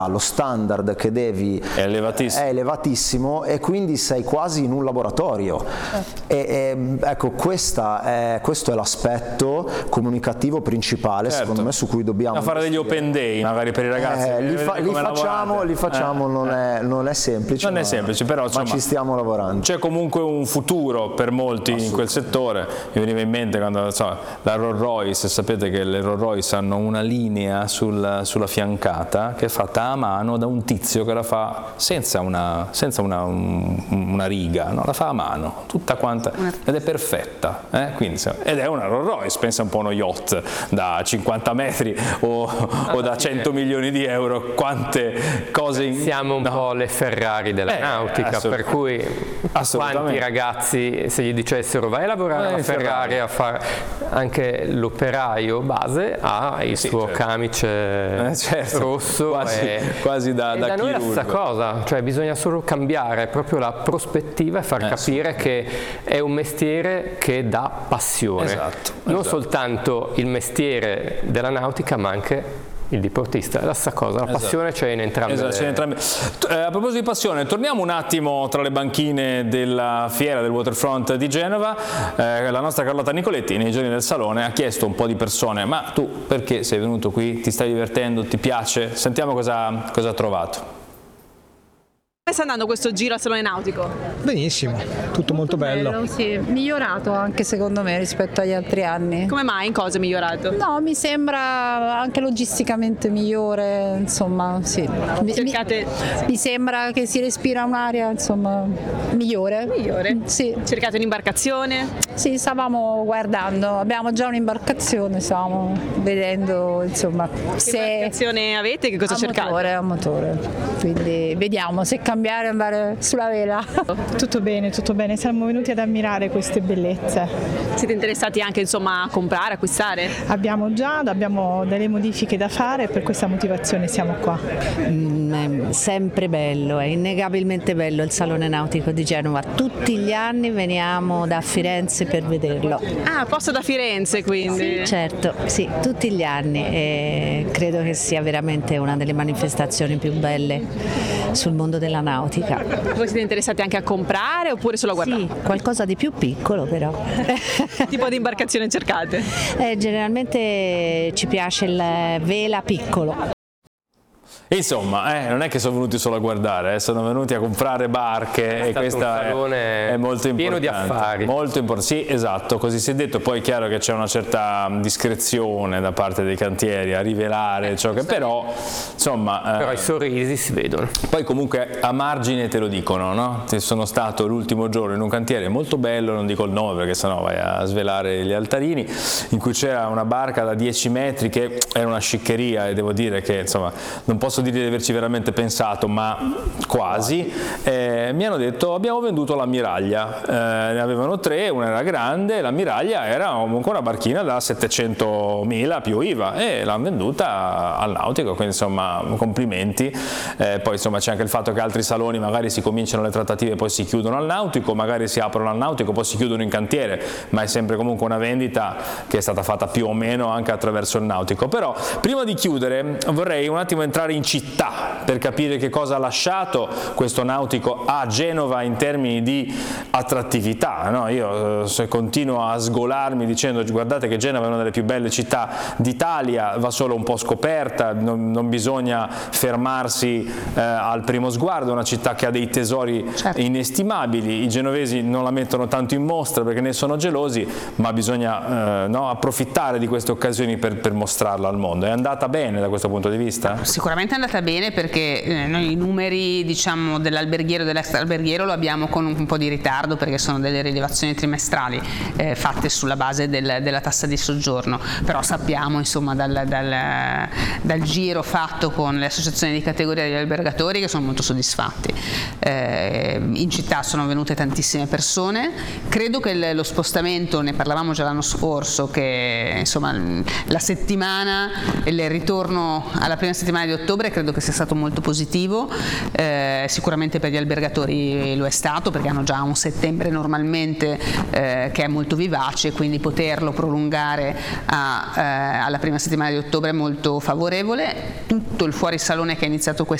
lo standard che devi è elevatissimo e quindi sei quasi in un laboratorio. Ecco, questo è l'aspetto comunicativo principale, secondo me, su cui dobbiamo da fare degli open day magari per i ragazzi. Li facciamo, non è semplice, però insomma, ma ci stiamo lavorando. C'è comunque un futuro per molti in quel settore. Mi veniva in mente quando la Rolls Royce, sapete che le Rolls Royce hanno una linea sulla fiancata che è fatta a mano da un tizio che la fa senza una riga, no? La fa a mano, tutta quanta, ed è perfetta, quindi, ed è una Rolls Royce, pensa un po' uno yacht da 50 metri o da 100 milioni di euro, quante cose siamo un po' le Ferrari della nautica, per cui quanti ragazzi, se gli dicessero vai a lavorare alla Ferrari a fare, anche l'operaio base ha il suo camice rosso, quasi da noi chirurgo. La stessa cosa, cioè bisogna solo cambiare proprio la prospettiva e far capire che è un mestiere che dà passione, non soltanto il mestiere della nautica ma anche il diportista, è la stessa cosa, la passione c'è in entrambe. A proposito di passione, torniamo un attimo tra le banchine della fiera del Waterfront di Genova. La nostra Carlotta Nicoletti nei giorni del salone ha chiesto un po' di persone: ma tu perché sei venuto qui? Ti stai divertendo? Ti piace? Sentiamo cosa ha trovato. Come sta andando questo giro al Salone Nautico? Benissimo, tutto molto bello. Sì, migliorato anche secondo me rispetto agli altri anni. Come mai? In cosa è migliorato? No, mi sembra anche logisticamente migliore, insomma, sì. Mi sembra che si respira un'aria, insomma, migliore. Migliore? Sì. Cercate un'imbarcazione? Sì, stavamo guardando, abbiamo già un'imbarcazione, stiamo vedendo, insomma. Che imbarcazione avete? Che cosa cercate? A motore, quindi vediamo se cambiare e andare sulla vela. Tutto bene, siamo venuti ad ammirare queste bellezze. Siete interessati anche insomma a comprare, acquistare? Abbiamo delle modifiche da fare e per questa motivazione siamo qua. È sempre bello, è innegabilmente bello il Salone Nautico di Genova. Tutti gli anni veniamo da Firenze per vederlo. Ah, posto da Firenze quindi? Sì, certo, sì, tutti gli anni e credo che sia veramente una delle manifestazioni più belle sul mondo della nautica. Voi siete interessati anche a comprare oppure solo a guardare? Sì, qualcosa di più piccolo però. Che tipo di imbarcazione cercate? Generalmente ci piace il vela piccolo. Insomma, non è che sono venuti solo a guardare, sono venuti a comprare barche e questa è molto importante. Pieno di affari. Molto importante, sì, esatto, così si è detto. Poi è chiaro che c'è una certa discrezione da parte dei cantieri a rivelare ciò che però, insomma... però i sorrisi si vedono. Poi comunque a margine te lo dicono, no? Sono stato l'ultimo giorno in un cantiere molto bello, non dico il nome perché sennò vai a svelare gli altarini, in cui c'era una barca da 10 metri che era una sciccheria e devo dire che, insomma, non posso dire di averci veramente pensato, ma quasi. Mi hanno detto abbiamo venduto l'ammiraglia, ne avevano 3, una era grande, l'ammiraglia era comunque una barchina da 700.000 più IVA e l'hanno venduta al nautico, quindi insomma complimenti. Poi insomma c'è anche il fatto che altri saloni magari si cominciano le trattative e poi si chiudono al nautico, magari si aprono al nautico poi si chiudono in cantiere, ma è sempre comunque una vendita che è stata fatta più o meno anche attraverso il nautico. Però prima di chiudere vorrei un attimo entrare in città per capire che cosa ha lasciato questo nautico a Genova in termini di attrattività, no? Io continuo a sgolarmi dicendo guardate che Genova è una delle più belle città d'Italia, va solo un po' scoperta, non bisogna fermarsi al primo sguardo, è una città che ha dei tesori inestimabili, i genovesi non la mettono tanto in mostra perché ne sono gelosi, ma bisogna approfittare di queste occasioni per mostrarla al mondo. È andata bene da questo punto di vista? Sicuramente è andata bene perché noi i numeri diciamo dell'alberghiero e dell'extra alberghiero lo abbiamo con un po' di ritardo perché sono delle rilevazioni trimestrali fatte sulla base della tassa di soggiorno, però sappiamo insomma dal giro fatto con le associazioni di categoria degli albergatori che sono molto soddisfatti. In città sono venute tantissime persone, credo che lo spostamento, ne parlavamo già l'anno scorso, che insomma la settimana, il ritorno alla prima settimana di ottobre ottobre, credo che sia stato molto positivo, sicuramente per gli albergatori lo è stato, perché hanno già un settembre normalmente che è molto vivace, quindi poterlo prolungare alla prima settimana di ottobre è molto favorevole. Tutto il fuorisalone che è iniziato